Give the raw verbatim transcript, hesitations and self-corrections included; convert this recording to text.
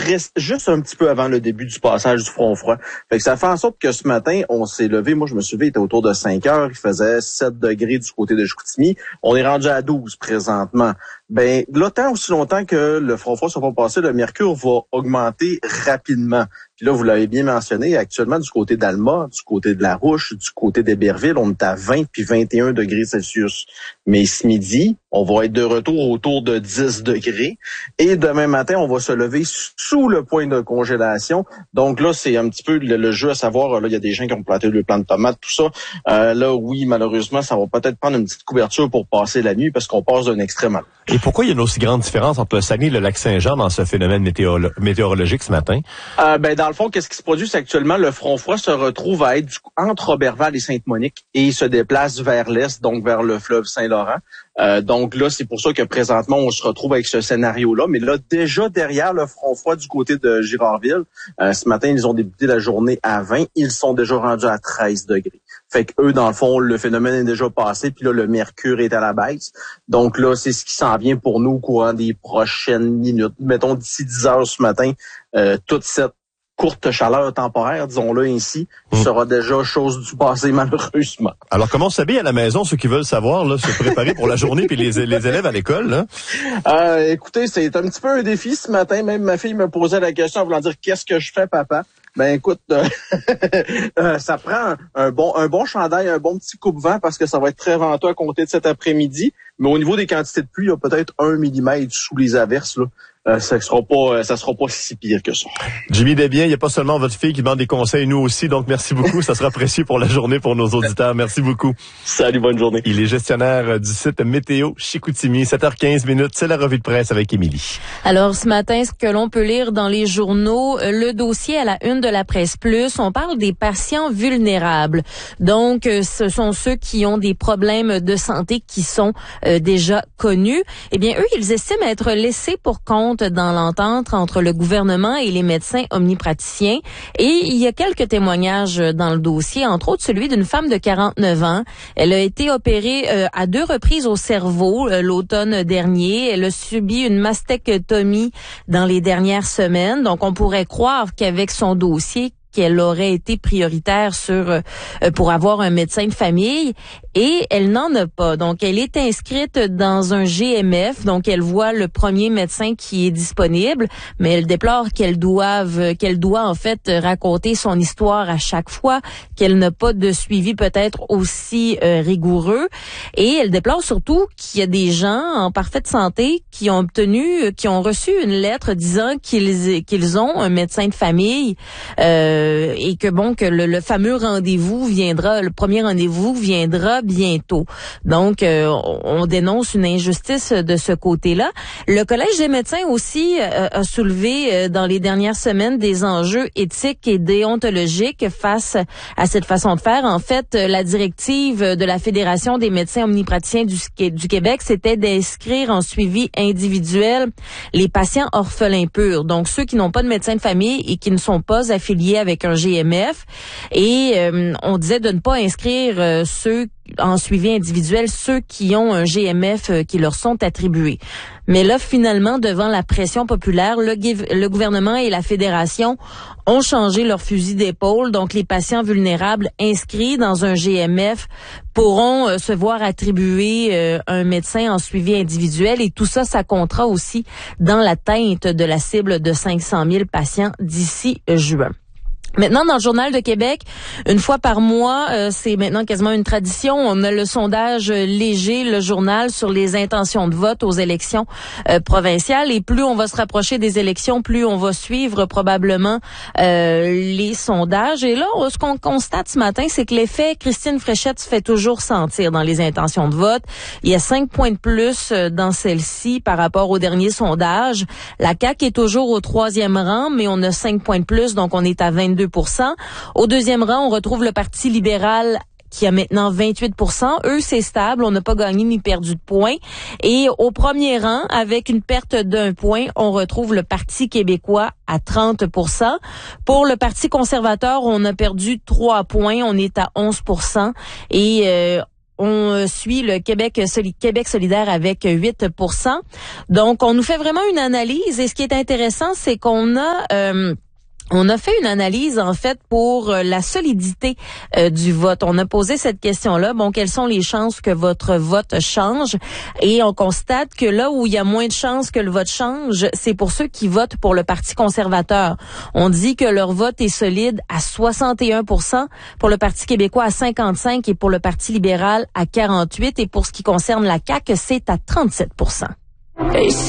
pré- juste un petit peu avant le début du passage du front froid. Fait que ça fait en sorte que ce matin, on s'est levé. Moi, je me suis levé, il était autour de cinq heures. Il faisait sept degrés du côté de Chicoutimi. On est rendu à douze présentement. Ben, là, tant aussi longtemps que le front froid ne soit pas passé, le mercure va augmenter rapidement. Puis là, vous l'avez bien mentionné, actuellement, du côté d'Alma, du côté de La Rouche, du côté d'Héberville, on est à vingt puis vingt et un degrés Celsius. Mais ce midi, on va être de retour autour de dix degrés. Et demain matin, on va se lever sous le point de congélation. Donc là, c'est un petit peu le, le jeu à savoir. Là, il y a des gens qui ont planté le plant de tomates, tout ça. Euh, là, oui, malheureusement, ça va peut-être prendre une petite couverture pour passer la nuit parce qu'on passe d'un extrême à l'autre. Et pourquoi il y a une aussi grande différence entre le Saguenay et le Lac-Saint-Jean dans ce phénomène météolo- météorologique ce matin? Euh, ben, dans le fond, qu'est-ce qui se produit, c'est actuellement le front froid se retrouve à être du, entre Roberval et Sainte-Monique et il se déplace vers l'est, donc vers le fleuve Saint-Laurent. Euh, donc là, c'est pour ça que présentement, on se retrouve avec ce scénario-là. Mais là, déjà derrière le front froid du côté de Girardville, euh, ce matin, ils ont débuté la journée à vingt. Ils sont déjà rendus à treize degrés. Fait que eux, dans le fond, le phénomène est déjà passé. Puis là, le mercure est à la baisse. Donc là, c'est ce qui s'en vient pour nous au courant des prochaines minutes. Mettons, d'ici dix heures ce matin, euh, toute cette courte chaleur temporaire, disons-le ainsi, mmh. sera déjà chose du passé, malheureusement. Alors, comment on s'habille à la maison, ceux qui veulent savoir, là, se préparer pour la journée, puis les, les élèves à l'école, là? Euh, écoutez, c'est un petit peu un défi ce matin. Même ma fille me posait la question en voulant dire « Qu'est-ce que je fais, papa? » Ben écoute, euh, euh, ça prend un bon un bon chandail, un bon petit coupe-vent parce que ça va être très venteux à compter de cet après-midi. Mais au niveau des quantités de pluie, il y a peut-être un millimètre sous les averses, là. Euh, ça sera pas, ça sera pas si pire que ça. Jimmy Desbiens, il n'y a pas seulement votre fille qui demande des conseils, nous aussi, donc merci beaucoup. Ça sera précieux pour la journée pour nos auditeurs. Merci beaucoup. Salut, bonne journée. Il est gestionnaire du site Météo Chicoutimi. sept heures quinze minutes, c'est la revue de presse avec Émilie. Alors, ce matin, ce que l'on peut lire dans les journaux, le dossier à la une de la Presse Plus, on parle des patients vulnérables. Donc, ce sont ceux qui ont des problèmes de santé qui sont euh, déjà connus. Eh bien, eux, ils estiment être laissés pour compte dans l'entente entre le gouvernement et les médecins omnipraticiens. Et il y a quelques témoignages dans le dossier, entre autres celui d'une femme de quarante-neuf ans. Elle a été opérée euh, à deux reprises au cerveau euh, l'automne dernier. Elle a subi une mastectomie dans les dernières semaines. Donc, on pourrait croire qu'avec son dossier, qu'elle aurait été prioritaire sur euh, pour avoir un médecin de famille et elle n'en a pas. Donc, elle est inscrite dans un G M F, donc elle voit le premier médecin qui est disponible, mais elle déplore qu'elle doive, qu'elle doit en fait raconter son histoire à chaque fois, qu'elle n'a pas de suivi peut-être aussi euh, rigoureux et elle déplore surtout qu'il y a des gens en parfaite santé qui ont obtenu, qui ont reçu une lettre disant qu'ils qu'ils ont un médecin de famille euh, et que bon que le, le fameux rendez-vous viendra, le premier rendez-vous viendra bientôt. Donc euh, on dénonce une injustice de ce côté-là. Le Collège des médecins aussi euh, a soulevé euh, dans les dernières semaines des enjeux éthiques et déontologiques face à cette façon de faire. En fait, la directive de la Fédération des médecins omnipraticiens du, du Québec, c'était d'inscrire en suivi individuel les patients orphelins purs, donc ceux qui n'ont pas de médecin de famille et qui ne sont pas affiliés avec un G M F. Et euh, on disait de ne pas inscrire euh, ceux en suivi individuel, ceux qui ont un G M F euh, qui leur sont attribués. Mais là, finalement, devant la pression populaire, le, le gouvernement et la fédération ont changé leur fusil d'épaule. Donc, les patients vulnérables inscrits dans un G M F pourront euh, se voir attribuer euh, un médecin en suivi individuel. Et tout ça, ça comptera aussi dans l'atteinte de la cible de cinq cent mille patients d'ici euh, juin. Maintenant, dans le Journal de Québec, une fois par mois, euh, c'est maintenant quasiment une tradition, on a le sondage léger, le journal, sur les intentions de vote aux élections euh, provinciales. Et plus on va se rapprocher des élections, plus on va suivre probablement euh, les sondages. Et là, ce qu'on constate ce matin, c'est que l'effet Christine Fréchette se fait toujours sentir dans les intentions de vote. Il y a cinq points de plus dans celle-ci par rapport au dernier sondage. La C A Q est toujours au troisième rang, mais on a cinq points de plus, donc on est à vingt-deux pour cent. Au deuxième rang, on retrouve le Parti libéral qui a maintenant vingt-huit pour cent. Eux, c'est stable. On n'a pas gagné ni perdu de points. Et au premier rang, avec une perte d'un point, on retrouve le Parti québécois à trente pour cent. Pour le Parti conservateur, on a perdu trois points. On est à onze pour cent. Et euh, on suit le Québec, Soli- Québec solidaire avec huit pour cent. Donc, on nous fait vraiment une analyse et ce qui est intéressant, c'est qu'on a... Euh, On a fait une analyse, en fait, pour la solidité euh, du vote. On a posé cette question-là. Bon, quelles sont les chances que votre vote change? Et on constate que là où il y a moins de chances que le vote change, c'est pour ceux qui votent pour le Parti conservateur. On dit que leur vote est solide à soixante et un pour cent, pour le Parti québécois à cinquante-cinq et pour le Parti libéral à quarante-huit. Et pour ce qui concerne la C A Q, c'est à trente-sept pour cent.